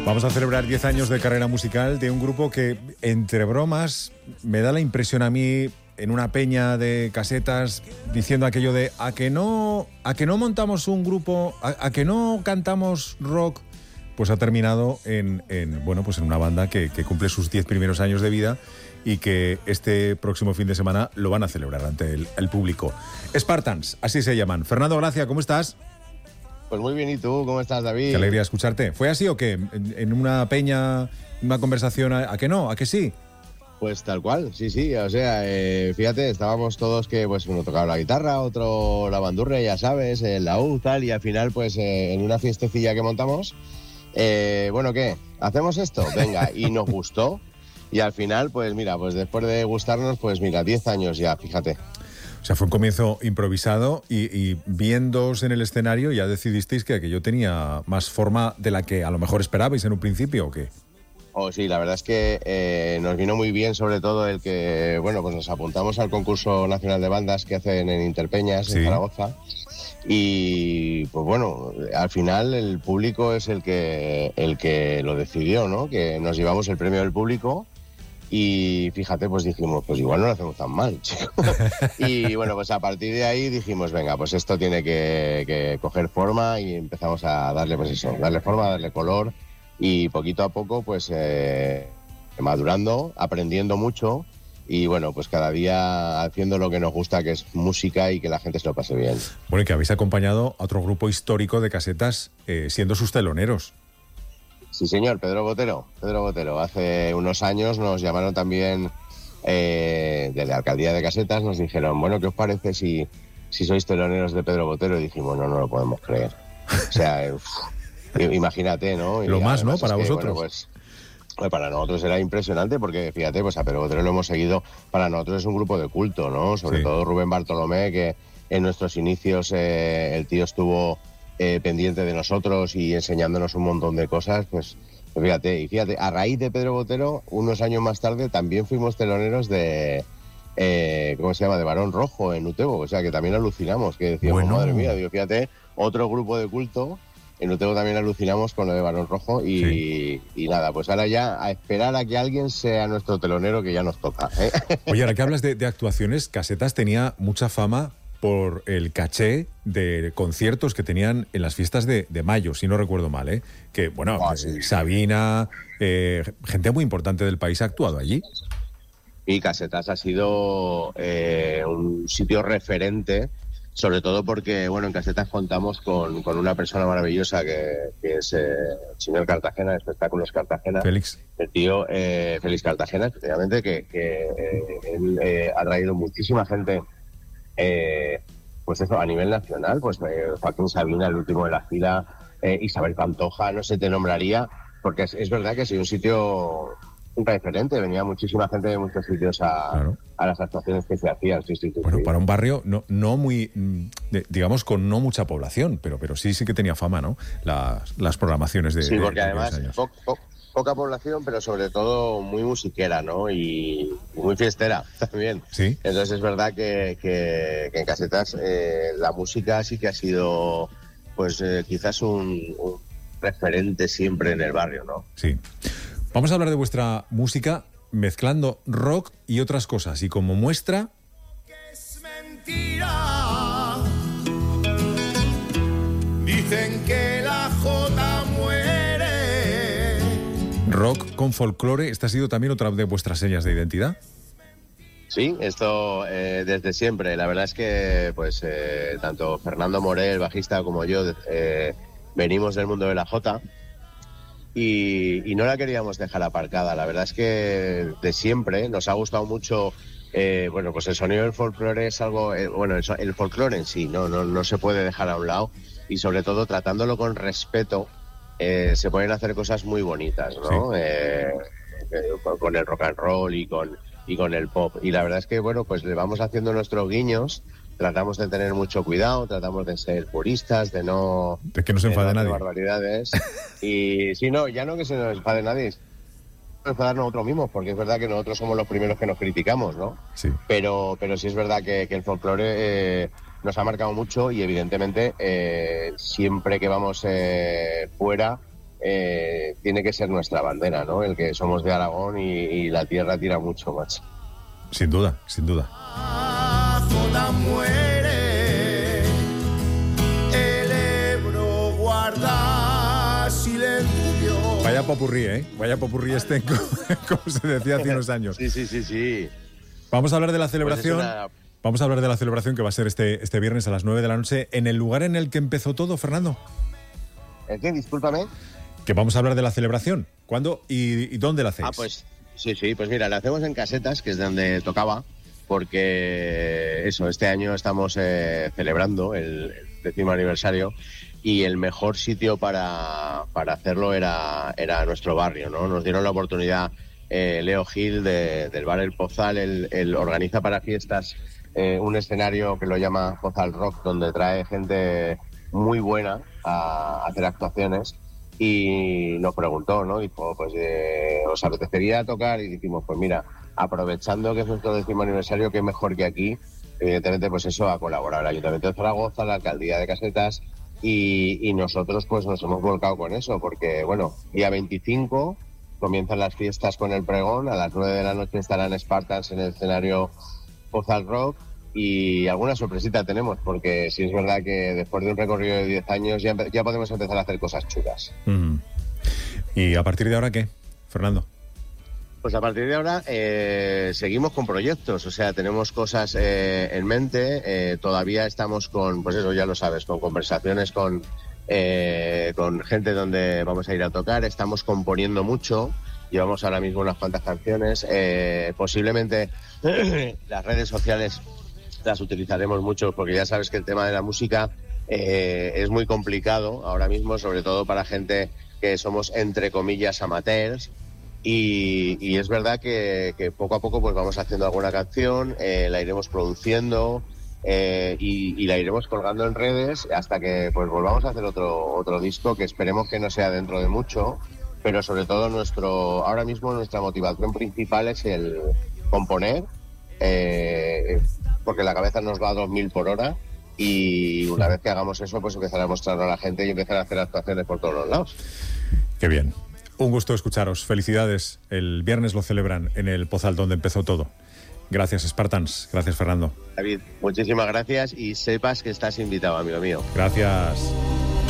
Vamos a celebrar 10 años de carrera musical de un grupo que, entre bromas, me da la impresión a mí, en una peña de casetas, diciendo aquello de a que no montamos un grupo, a que no cantamos rock, pues ha terminado en una banda que cumple sus 10 primeros años de vida y que este próximo fin de semana lo van a celebrar ante el público. Spartans, así se llaman. Fernando Gracia, ¿cómo estás? Pues muy bien, ¿y tú? ¿Cómo estás, David? Qué alegría escucharte. ¿Fue así o qué? ¿En una peña, una conversación, a que no, a que sí? Pues tal cual, sí. O sea, fíjate, estábamos todos que, pues, uno tocaba la guitarra, otro la bandurria, ya sabes, el laúd, tal, y al final, pues, en una fiestecilla que montamos, ¿qué? ¿Hacemos esto? Venga, y nos gustó. Y al final, pues mira, pues después de gustarnos, pues mira, 10 años ya, fíjate. O sea, fue un comienzo improvisado y viéndoos en el escenario ya decidisteis que aquello tenía más forma de la que a lo mejor esperabais en un principio, ¿o qué? Oh, sí, la verdad es que nos vino muy bien, sobre todo el que, pues nos apuntamos al concurso nacional de bandas que hacen en Interpeñas, sí, en Zaragoza. Y pues bueno, al final el público es el que lo decidió, ¿no? Que nos llevamos el premio del público. Y fíjate, pues dijimos, pues igual no lo hacemos tan mal, chico. Y bueno, pues a partir de ahí dijimos, venga, pues esto tiene que coger forma, y empezamos a darle, pues eso, darle forma, darle color, y poquito a poco, pues madurando, aprendiendo mucho, y bueno, pues cada día haciendo lo que nos gusta, que es música, y que la gente se lo pase bien. Bueno, y que habéis acompañado a otro grupo histórico de casetas, siendo sus teloneros. Sí, señor, Pedro Botero. Hace unos años nos llamaron también de la alcaldía de Casetas, nos dijeron, bueno, ¿qué os parece si sois teloneros de Pedro Botero? Y dijimos, no lo podemos creer. O sea, imagínate, ¿no? Lo más, ¿no? Para vosotros. Bueno, pues para nosotros era impresionante, porque fíjate, pues a Pedro Botero lo hemos seguido, para nosotros es un grupo de culto, ¿no? Sobre todo Rubén Bartolomé, que en nuestros inicios el tío estuvo pendiente de nosotros y enseñándonos un montón de cosas, pues fíjate, a raíz de Pedro Botero, unos años más tarde, también fuimos teloneros de, ¿cómo se llama?, de Barón Rojo en Utebo, o sea que también alucinamos, que decíamos, madre mía, digo, fíjate, otro grupo de culto, en Utebo también alucinamos con lo de Barón Rojo, y nada, pues ahora ya a esperar a que alguien sea nuestro telonero, que ya nos toca, ¿eh? Oye, ahora que hablas de actuaciones, Casetas tenía mucha fama por el caché de conciertos que tenían en las fiestas de mayo, si no recuerdo mal, ¿eh? Que, bueno, sí. Sabina, gente muy importante del país ha actuado allí. Y Casetas ha sido un sitio referente, sobre todo porque, bueno, en Casetas contamos con una persona maravillosa que es el señor Cartagena, de Espectáculos Cartagena. Félix. El tío Félix Cartagena, efectivamente, que él ha traído muchísima gente. Pues eso, a nivel nacional, pues Joaquín Sabina, el último de la fila, Isabel Pantoja, no se te nombraría, porque es verdad que ha sido un sitio un referente, venía muchísima gente de muchos sitios a las actuaciones que se hacían. Sí. Bueno, para un barrio no muy, digamos, con no mucha población, pero sí que tenía fama, ¿no? Las programaciones de... Sí, porque además poca población, pero sobre todo muy musiquera, ¿no? Y muy fiestera también. Sí. Entonces es verdad que en Casetas la música sí que ha sido, pues quizás un referente siempre en el barrio, ¿no? Sí. Vamos a hablar de vuestra música mezclando rock y otras cosas. Y como muestra... Es mentira. Dicen que la Jota muere. Rock con folclore, ¿esta ha sido también otra de vuestras señas de identidad? Sí, esto desde siempre. La verdad es que pues tanto Fernando Morel, bajista, como yo venimos del mundo de la jota y no la queríamos dejar aparcada. La verdad es que de siempre nos ha gustado mucho. Pues el sonido del folclore es algo... el folclore en sí no se puede dejar a un lado, y sobre todo tratándolo con respeto. Se pueden hacer cosas muy bonitas, ¿no? Sí. Con el rock and roll y con el pop. Y la verdad es que, bueno, pues le vamos haciendo nuestros guiños, tratamos de tener mucho cuidado, tratamos de ser puristas, de que no se enfade nadie. Barbaridades. Y sí, ya no que se nos enfade nadie, enfadarnos nosotros mismos, porque es verdad que nosotros somos los primeros que nos criticamos, ¿no? Sí. Pero sí es verdad que el folclore nos ha marcado mucho, y evidentemente siempre que vamos fuera tiene que ser nuestra bandera, ¿no? El que somos de Aragón y la tierra tira mucho, macho. Sin duda, sin duda. Jota muere, el Ebro guarda silencio. Vaya popurrí, ¿eh? Vaya popurrí como se decía hace unos años. Sí. Vamos a hablar de la celebración. Pues Vamos a hablar de la celebración que va a ser este viernes a las 9 de la noche en el lugar en el que empezó todo, Fernando. ¿El qué? Discúlpame. Que vamos a hablar de la celebración. ¿Cuándo y dónde la hacéis? Pues sí, pues mira, la hacemos en Casetas, que es de donde tocaba, porque este año estamos celebrando el 10º aniversario y el mejor sitio para hacerlo era nuestro barrio, ¿no? Nos dieron la oportunidad, Leo Gil del bar El Pozal, él organiza para fiestas un escenario que lo llama Pozal Rock, donde trae gente muy buena a hacer actuaciones. Y nos preguntó, ¿no? Dijo, pues, ¿os apetecería tocar? Y dijimos, pues mira, aprovechando que es nuestro 10º aniversario, qué mejor que aquí. Evidentemente, pues eso, a colaborar el Ayuntamiento de Zaragoza, la Alcaldía de Casetas, y nosotros pues nos hemos volcado con eso, porque, bueno, día 25 comienzan las fiestas con el pregón, a las 9 de la noche estarán Spartans en el escenario Pozal Rock, y alguna sorpresita tenemos, porque sí es verdad que después de un recorrido de 10 años ya podemos empezar a hacer cosas chulas. ¿Y a partir de ahora qué, Fernando? Pues a partir de ahora seguimos con proyectos, o sea, tenemos cosas en mente, todavía estamos con, pues eso ya lo sabes, con conversaciones con gente donde vamos a ir a tocar, estamos componiendo mucho, llevamos ahora mismo unas cuantas canciones, posiblemente las redes sociales las utilizaremos mucho, porque ya sabes que el tema de la música es muy complicado ahora mismo, sobre todo para gente que somos, entre comillas, amateurs, y es verdad que poco a poco pues vamos haciendo alguna canción, la iremos produciendo y la iremos colgando en redes hasta que pues volvamos a hacer otro disco, que esperemos que no sea dentro de mucho, pero sobre todo ahora mismo nuestra motivación principal es el componer, porque la cabeza nos va a 2000 por hora, y una vez que hagamos eso pues empezar a mostrarlo a la gente y empezar a hacer actuaciones por todos los lados. Qué bien. Un gusto escucharos. Felicidades. El viernes lo celebran en el Pozal, donde empezó todo. Gracias, Spartans. Gracias, Fernando. David, muchísimas gracias y sepas que estás invitado, amigo mío. Gracias.